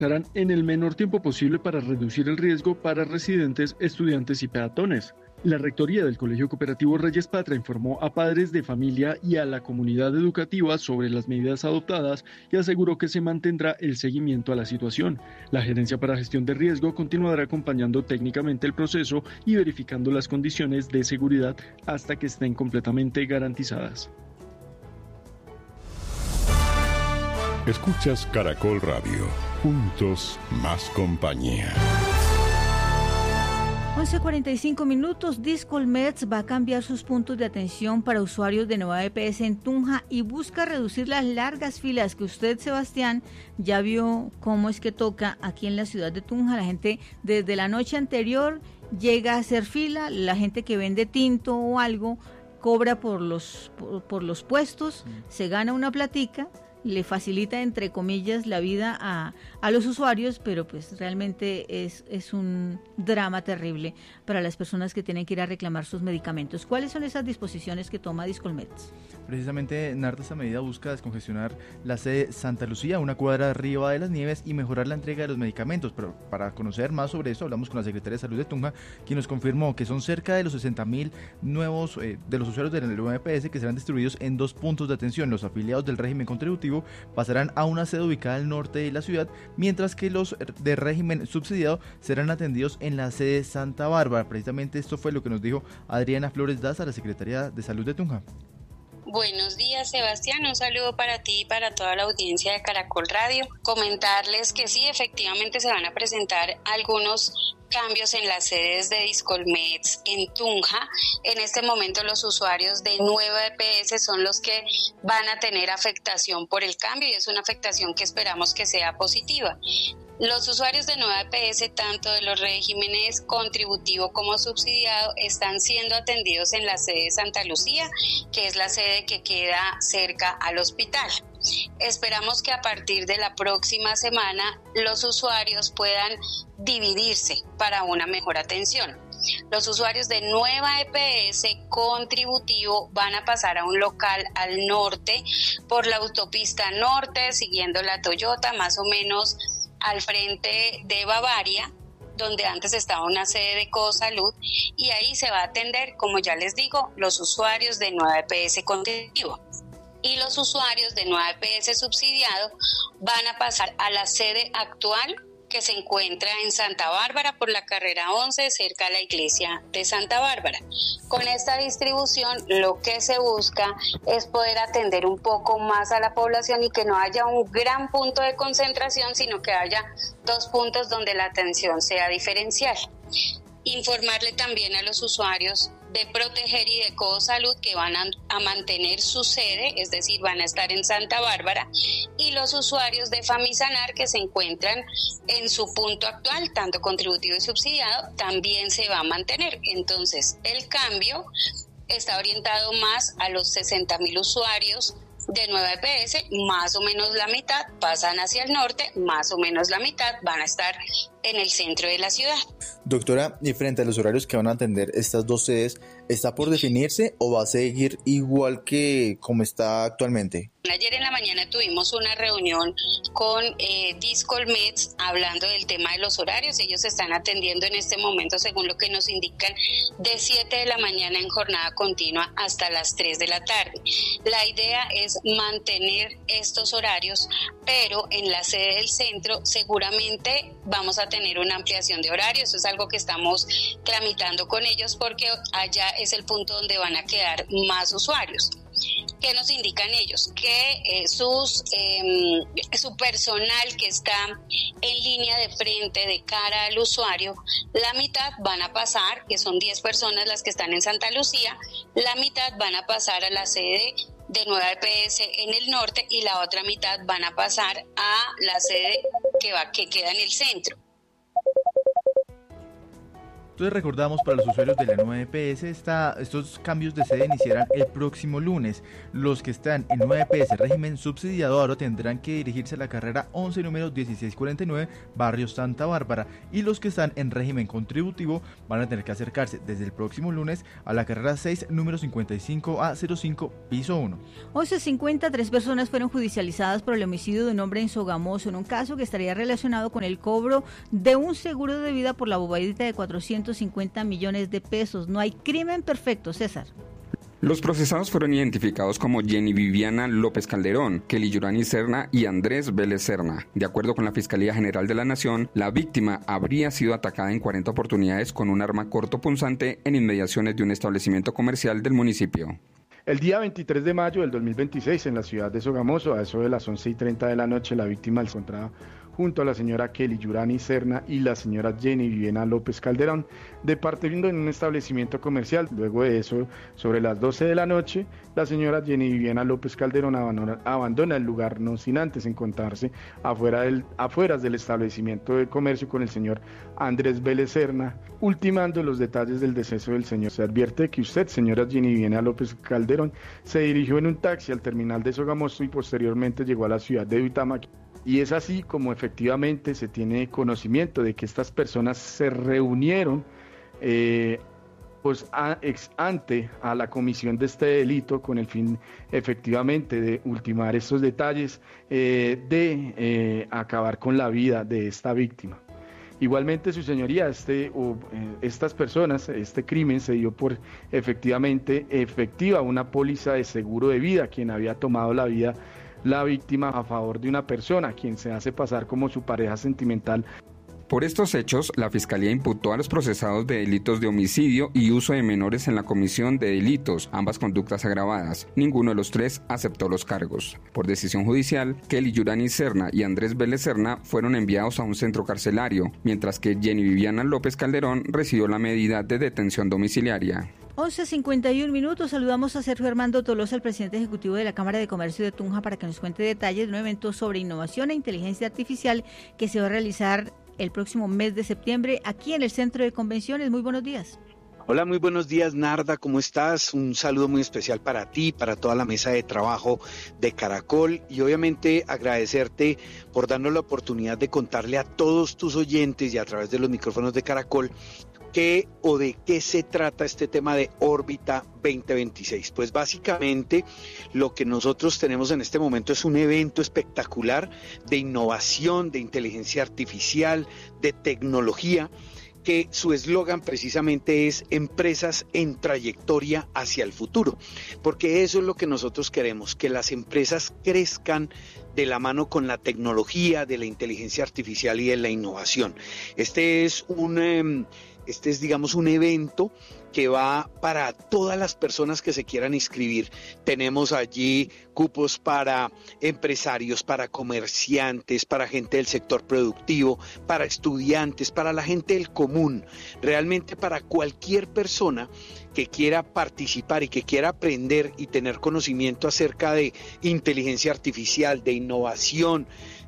estarán en el menor tiempo posible para reducir el riesgo para residentes, estudiantes y peatones. La Rectoría del Colegio Cooperativo Reyes Patria informó a padres de familia y a la comunidad educativa sobre las medidas adoptadas y aseguró que se mantendrá el seguimiento a la situación. La Gerencia para Gestión de Riesgo continuará acompañando técnicamente el proceso y verificando las condiciones de seguridad hasta que estén completamente garantizadas. Escuchas Caracol Radio. Juntos, más compañía. 11:45. Discolmets va a cambiar sus puntos de atención para usuarios de nueva EPS en Tunja y busca reducir las largas filas que usted, Sebastián, ya vio cómo es que toca aquí en la ciudad de Tunja. La gente desde la noche anterior llega a hacer fila, la gente que vende tinto o algo cobra por los puestos, se gana una platica, le facilita entre comillas la vida a los usuarios, pero pues realmente es un drama terrible para las personas que tienen que ir a reclamar sus medicamentos. ¿Cuáles son esas disposiciones que toma Discolmets? Precisamente, Narda, esta medida busca descongestionar la sede Santa Lucía, una cuadra arriba de las Nieves, y mejorar la entrega de los medicamentos. Pero para conocer más sobre esto, hablamos con la Secretaria de Salud de Tunja, quien nos confirmó que son cerca de los 60.000 nuevos de los usuarios de la nueva EPS que serán distribuidos en 2 puntos de atención. Los afiliados del régimen contributivo pasarán a una sede ubicada al norte de la ciudad, mientras que los de régimen subsidiado serán atendidos en la sede Santa Bárbara. Precisamente esto fue lo que nos dijo Adriana Flores Daza, la Secretaria de Salud de Tunja. Buenos días, Sebastián, un saludo para ti y para toda la audiencia de Caracol Radio. Comentarles que sí, efectivamente se van a presentar algunos cambios en las sedes de Discolmets en Tunja. En este momento los usuarios de nueva EPS son los que van a tener afectación por el cambio, y es una afectación que esperamos que sea positiva. Los usuarios de nueva EPS, tanto de los regímenes contributivo como subsidiado, están siendo atendidos en la sede de Santa Lucía, que es la sede que queda cerca al hospital. Esperamos que a partir de la próxima semana los usuarios puedan dividirse para una mejor atención. Los usuarios de nueva EPS contributivo van a pasar a un local al norte por la autopista norte, siguiendo la Toyota, más o menos al frente de Bavaria, donde antes estaba una sede de Cosalud, y ahí se va a atender, como ya les digo, los usuarios de nueva EPS contributivo. Y los usuarios de nueva EPS subsidiado van a pasar a la sede actual, que se encuentra en Santa Bárbara por la carrera 11, cerca a la iglesia de Santa Bárbara. Con esta distribución lo que se busca es poder atender un poco más a la población y que no haya un gran punto de concentración, sino que haya 2 puntos donde la atención sea diferencial. Informarle también a los usuarios de Proteger y de Cosalud que van a mantener su sede, es decir, van a estar en Santa Bárbara, y los usuarios de Famisanar que se encuentran en su punto actual, tanto contributivo y subsidiado, también se va a mantener. Entonces, el cambio está orientado más a los 60.000 usuarios de nueva EPS, más o menos la mitad pasan hacia el norte, más o menos la mitad van a estar en el centro de la ciudad. Doctora, y frente a los horarios que van a atender estas 2 sedes, ¿está por definirse o va a seguir igual que como está actualmente? Ayer en la mañana tuvimos una reunión con Discolmets hablando del tema de los horarios. Ellos están atendiendo en este momento, según lo que nos indican, de 7 de la mañana en jornada continua hasta las 3 de la tarde. La idea es mantener estos horarios, pero en la sede del centro seguramente vamos a tener una ampliación de horarios. Eso es algo que estamos tramitando con ellos porque allá es el punto donde van a quedar más usuarios. ¿Qué nos indican ellos? Que su personal que está en línea de frente de cara al usuario, la mitad van a pasar, que son 10 personas las que están en Santa Lucía, la mitad van a pasar a la sede de nueva EPS en el norte y la otra mitad van a pasar a la sede que queda en el centro. Entonces recordamos para los usuarios de la nueva EPS, estos cambios de sede iniciarán el próximo lunes. Los que están en nueva EPS régimen subsidiado ahora tendrán que dirigirse a la carrera 11 número 1649, barrio Santa Bárbara, y los que están en régimen contributivo van a tener que acercarse desde el próximo lunes a la carrera 6 número 55A05, piso 1. 11:50, 3 personas fueron judicializadas por el homicidio de un hombre en Sogamoso, en un caso que estaría relacionado con el cobro de un seguro de vida por la bobadita de 450 millones de pesos. No hay crimen perfecto, César. Los procesados fueron identificados como Jenny Viviana López Calderón, Kelly Yurani Serna y Andrés Vélez Serna. De acuerdo con la Fiscalía General de la Nación, la víctima habría sido atacada en 40 oportunidades con un arma cortopunzante en inmediaciones de un establecimiento comercial del municipio. El día 23 de mayo del 2026, en la ciudad de Sogamoso, a eso de las 11:30 de la noche, la víctima se encontraba junto a la señora Kelly Yurani Serna y la señora Jenny Viviana López Calderón, departiendo en un establecimiento comercial. Luego de eso, sobre las 12 de la noche, la señora Jenny Viviana López Calderón abandona el lugar, no sin antes encontrarse afueras del establecimiento de comercio con el señor Andrés Vélez Serna, ultimando los detalles del deceso del señor. Se advierte que usted, señora Jenny Viviana López Calderón, se dirigió en un taxi al terminal de Sogamoso y posteriormente llegó a la ciudad de Duitama. Y es así como efectivamente se tiene conocimiento de que estas personas se reunieron ante a la comisión de este delito con el fin efectivamente de ultimar estos detalles, acabar con la vida de esta víctima. Igualmente, su señoría, estas personas, este crimen se dio por efectiva una póliza de seguro de vida, quien había tomado la víctima a favor de una persona, quien se hace pasar como su pareja sentimental. Por estos hechos, la Fiscalía imputó a los procesados de delitos de homicidio y uso de menores en la comisión de delitos, ambas conductas agravadas. Ninguno de los tres aceptó los cargos. Por decisión judicial, Kelly Yurani Serna y Andrés Vélez Serna fueron enviados a un centro carcelario, mientras que Jenny Viviana López Calderón recibió la medida de detención domiciliaria. 11:51, saludamos a Sergio Armando Tolosa, el presidente ejecutivo de la Cámara de Comercio de Tunja, para que nos cuente detalles de un evento sobre innovación e inteligencia artificial que se va a realizar el próximo mes de septiembre aquí en el Centro de Convenciones. Muy buenos días. Hola, muy buenos días, Narda, ¿cómo estás? Un saludo muy especial para ti, para toda la mesa de trabajo de Caracol y obviamente agradecerte por darnos la oportunidad de contarle a todos tus oyentes y a través de los micrófonos de Caracol ¿qué o de qué se trata este tema de Órbita 2026? Pues básicamente lo que nosotros tenemos en este momento es un evento espectacular de innovación, de inteligencia artificial, de tecnología, que su eslogan precisamente es empresas en trayectoria hacia el futuro, porque eso es lo que nosotros queremos, que las empresas crezcan de la mano con la tecnología, de la inteligencia artificial y de la innovación. Este es digamos un evento que va para todas las personas que se quieran inscribir. Tenemos allí cupos para empresarios, para comerciantes, para gente del sector productivo, para estudiantes, para la gente del común, realmente para cualquier persona que quiera participar y que quiera aprender y tener conocimiento acerca de inteligencia artificial, de innovación,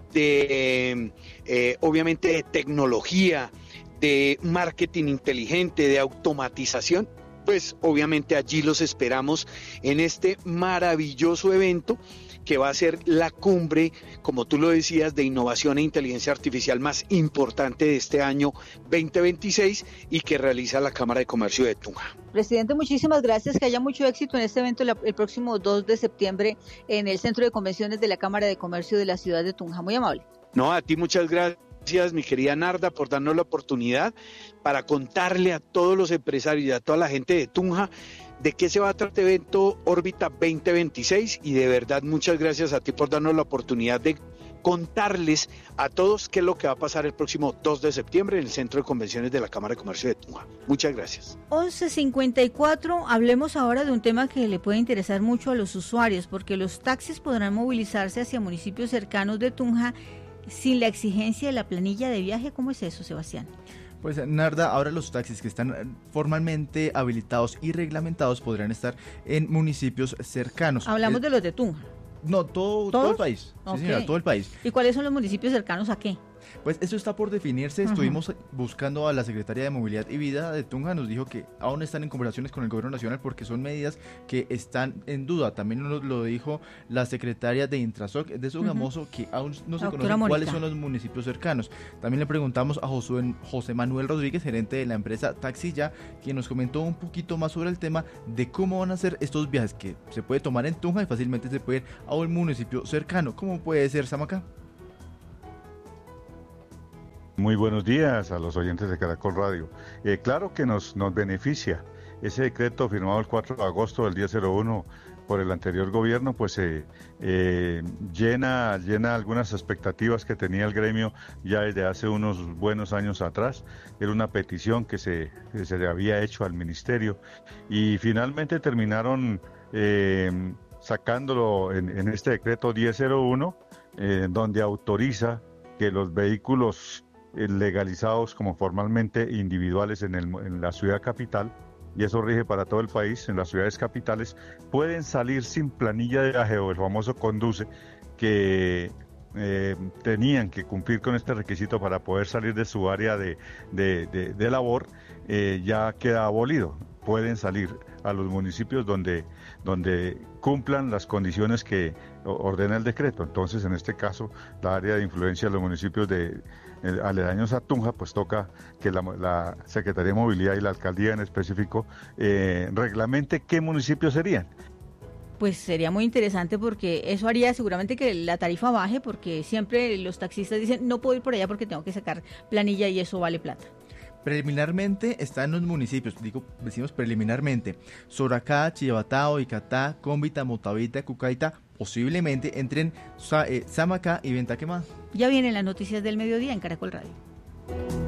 de obviamente de tecnología, de marketing inteligente, de automatización, pues obviamente allí los esperamos en este maravilloso evento que va a ser la cumbre, como tú lo decías, de innovación e inteligencia artificial más importante de este año 2026 y que realiza la Cámara de Comercio de Tunja. Presidente, muchísimas gracias, que haya mucho éxito en este evento el próximo 2 de septiembre en el Centro de Convenciones de la Cámara de Comercio de la ciudad de Tunja. Muy amable. No, a ti muchas gracias, mi querida Narda, por darnos la oportunidad para contarle a todos los empresarios y a toda la gente de Tunja de qué se va a tratar este evento Órbita 2026 y de verdad muchas gracias a ti por darnos la oportunidad de contarles a todos qué es lo que va a pasar el próximo 2 de septiembre en el Centro de Convenciones de la Cámara de Comercio de Tunja. Muchas gracias. 11:54, hablemos ahora de un tema que le puede interesar mucho a los usuarios, porque los taxis podrán movilizarse hacia municipios cercanos de Tunja sin la exigencia de la planilla de viaje. ¿Cómo es eso, Sebastián? Pues Narda, ahora los taxis que están formalmente habilitados y reglamentados podrán estar en municipios cercanos. Hablamos de los de Tunja. No, todo el país. Okay. Sí, señora, todo el país. ¿Y cuáles son los municipios cercanos a qué? Pues eso está por definirse. Estuvimos buscando a la Secretaría de Movilidad y Vida de Tunja, nos dijo que aún están en conversaciones con el gobierno nacional porque son medidas que están en duda. También nos lo dijo la secretaria de Intrasoc de Sogamoso, que aún no se conocen cuáles son los municipios cercanos. También le preguntamos a José Manuel Rodríguez, gerente de la empresa Taxilla, quien nos comentó un poquito más sobre el tema de cómo van a ser estos viajes que se puede tomar en Tunja y fácilmente se puede ir a un municipio cercano. ¿Cómo puede ser, Samacá? Muy buenos días a los oyentes de Caracol Radio. Claro que nos beneficia. Ese decreto firmado el 4 de agosto del 1001 por el anterior gobierno, pues llena algunas expectativas que tenía el gremio ya desde hace unos buenos años atrás. Era una petición que se le había hecho al ministerio y finalmente terminaron sacándolo en este decreto 1001, donde autoriza que los vehículos legalizados como formalmente individuales en la ciudad capital, y eso rige para todo el país, en las ciudades capitales, pueden salir sin planilla de viaje o el famoso conduce, que tenían que cumplir con este requisito para poder salir de su área de labor, ya queda abolido. Pueden salir a los municipios donde cumplan las condiciones que ordena el decreto. Entonces, en este caso, la área de influencia de los municipios aledaños a Tunja, pues toca que la Secretaría de Movilidad y la Alcaldía en específico reglamente qué municipios serían. Pues sería muy interesante porque eso haría seguramente que la tarifa baje, porque siempre los taxistas dicen no puedo ir por allá porque tengo que sacar planilla y eso vale plata. Preliminarmente está en los municipios, decimos preliminarmente, Soracá, Chivatao, Icatá, Cómbita, Motavita, Cucaita, posiblemente entren Samacá y Ventaquemada. Ya vienen las noticias del mediodía en Caracol Radio.